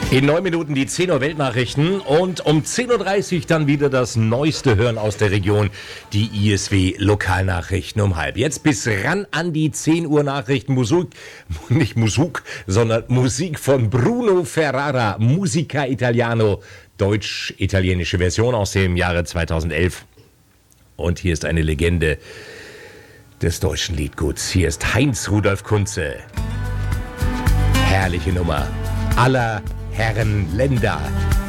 In 9 Minuten die 10 Uhr Weltnachrichten und um 10.30 Uhr dann wieder das Neueste hören aus der Region, die ISW Lokalnachrichten um halb. Jetzt bis ran an die 10 Uhr Nachrichten, sondern Musik von Bruno Ferrara, Musica Italiano, deutsch-italienische Version aus dem Jahre 2011. Und hier ist eine Legende des deutschen Liedguts. Hier ist Heinz Rudolf Kunze. Herrliche Nummer aller Herren Länder.